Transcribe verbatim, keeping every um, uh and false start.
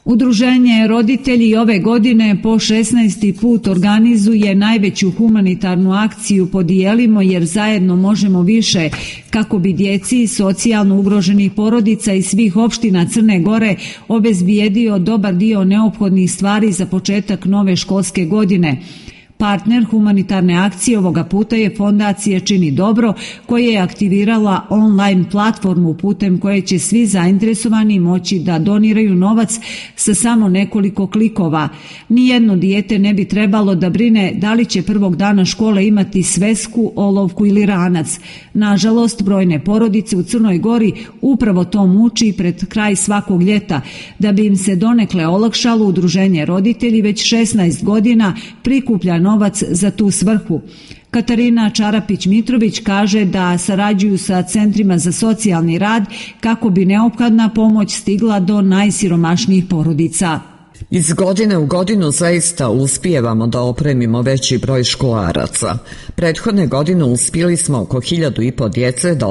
Udruženje Roditelji ove godine po šesnaesti put organizuje najveću humanitarnu akciju Podijelimo jer zajedno možemo više, kako bi djeci socijalno ugroženih porodica iz svih opština Crne Gore obezbijedio dobar dio neophodnih stvari za početak nove školske godine. Partner humanitarne akcije ovoga puta je fondacija Čini dobro, koja je aktivirala online platformu putem koje će svi zainteresovani moći da doniraju novac sa samo nekoliko klikova. Nijedno dijete ne bi trebalo da brine da li će prvog dana škole imati svesku, olovku ili ranac. Nažalost, brojne porodice u Crnoj Gori upravo to muči pred kraj svakog ljeta. Da bi im se donekle olakšalo, Udruženje Roditelji već šesnaest godina prikuplja novac za tu svrhu. Katarina Čarapić-Mitrović kaže da sarađuju sa centrima za socijalni rad kako bi neophodna pomoć stigla do najsiromašnijih porodica. Iz godine u godinu zaista uspijevamo da opremimo veći broj školaraca. Prethodne godine uspjeli smo oko hiljadu i po djece da